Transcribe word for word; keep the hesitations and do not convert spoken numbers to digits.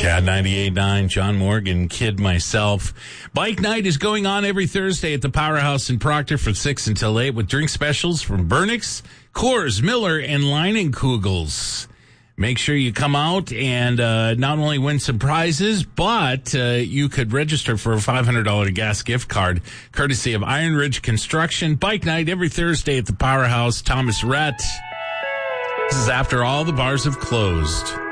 Cat ninety-eight point nine, John Morgan, Kid myself. Bike night is going on every Thursday at the Powerhouse in Proctor from six until eight with drink specials from Bernix, Coors, Miller, and Leinenkugels. Make sure you come out and uh, not only win some prizes, but uh, you could register for a five hundred dollars gas gift card, courtesy of Iron Ridge Construction. Bike night every Thursday at the Powerhouse. Thomas Rhett. This is after all the bars have closed.